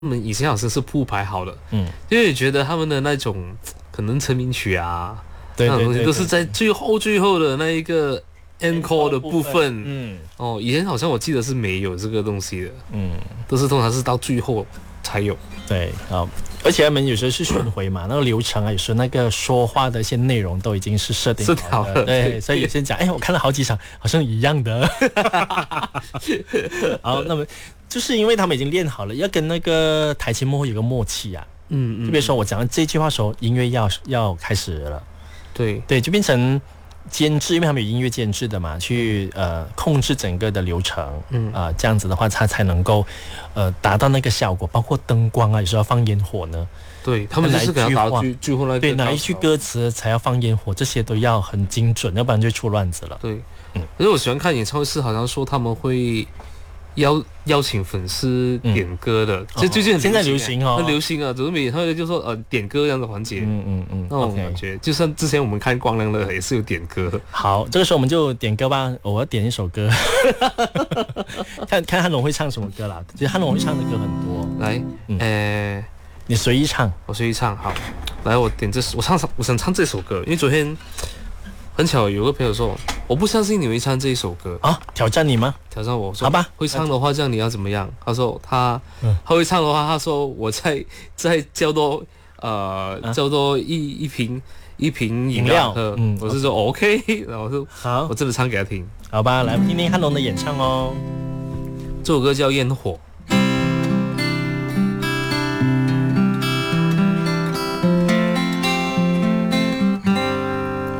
们以前好像是铺排好的，因为觉得他们的那种可能成名曲啊， 对那种东西对对， 都是在最后的那一个 encore 的部分。以前好像我记得是没有这个东西的，都是通常是到最后才有。 对啊，而且他们有时候是巡回嘛，那个流程啊，有时候那个说话的一些内容都已经是设定好了，对，所以有些人讲，我看了好几场，好像一样的。好，那么就是因为他们已经练好了，要跟那个台前幕后有个默契啊。就比如说我讲这句话的时候，音乐要开始了，对，就变成监制，因为他们有音乐监制的嘛，去控制整个的流程，这样子的话，它才能够达到那个效果，包括灯光啊，有时候要放烟火呢。 对，他们就是给他达到最后那个对哪一句歌词才要放烟火，这些都要很精准，要不然就出乱子了。 对，可是我喜欢看演唱会是好像说他们会邀请粉丝点歌的，这最近现在流行哦， 很流行啊，只是每演唱会就说点歌这样的环节，那种感觉，就像之前我们看光良的也是有点歌。 好，这个时候我们就点歌吧，我要点一首歌，看汉龙会唱什么歌啦。其实汉龙会唱的歌很多， 来， 你随意唱， 我随意唱。好，来我点我想唱这首歌，因为昨天很巧有个朋友说我不相信你会唱这一首歌啊，挑战你吗？ 挑战我说好吧， 会唱的话这样你要怎么样？他说他会唱的话，他说我再叫多一瓶饮料喝，我是说 OK， 然后我说好，我真的唱给他听， 好吧，来听听汉龙的演唱哦。 这首歌叫《烟火》。